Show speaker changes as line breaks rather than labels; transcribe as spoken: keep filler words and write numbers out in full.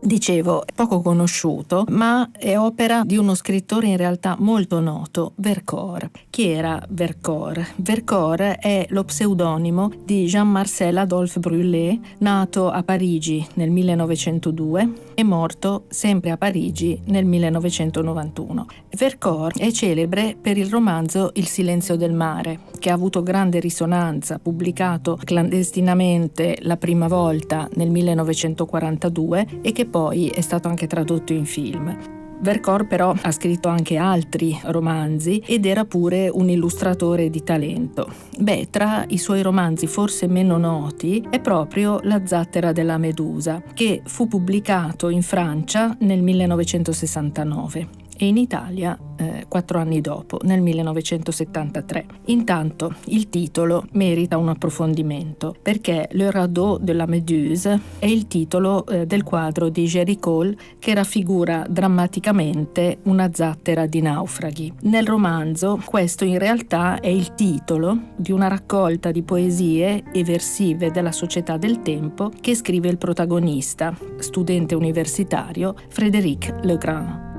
Dicevo, è poco conosciuto, ma è opera di uno scrittore in realtà molto noto, Vercors. Chi era Vercors? Vercors è lo pseudonimo di Jean-Marcel Adolphe Brûlé, nato a Parigi nel millenovecentodue e morto sempre a Parigi nel millenovecentonovantuno. Vercors è celebre per il romanzo Il silenzio del mare, che ha avuto grande risonanza, pubblicato clandestinamente la prima volta nel millenovecentoquarantadue e che poi è stato anche tradotto in film. Vercors però ha scritto anche altri romanzi ed era pure un illustratore di talento. Beh, tra i suoi romanzi forse meno noti è proprio La zattera della Medusa, che fu pubblicato in Francia nel millenovecentosessantanove e in Italia eh, quattro anni dopo, nel millenovecentosettantatré. Intanto il titolo merita un approfondimento, perché Le radeau de la Méduse è il titolo eh, del quadro di Géricault che raffigura drammaticamente una zattera di naufraghi. Nel romanzo questo in realtà è il titolo di una raccolta di poesie eversive della società del tempo che scrive il protagonista, studente universitario Frédéric Legrand.